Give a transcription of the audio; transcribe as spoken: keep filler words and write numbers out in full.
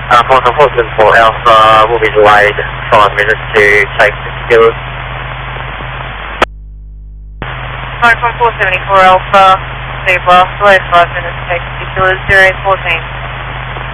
Uh, four four seven four Alpha will be delayed five minutes to take particulars. Nine four seven four Alpha, Zebra, delayed five minutes, take particulars, zero eight fourteen.